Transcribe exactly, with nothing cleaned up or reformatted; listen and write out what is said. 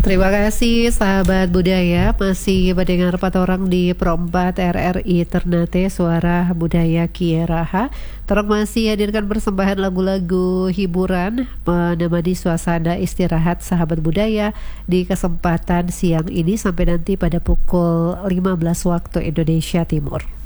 Terima kasih sahabat budaya, masih mendengar empat orang di Pro empat R R I Ternate Suara Budaya Kieraha. Terang masih hadirkan persembahan lagu-lagu hiburan menemani suasana istirahat sahabat budaya di kesempatan siang ini sampai nanti pada pukul lima belas waktu Indonesia Timur.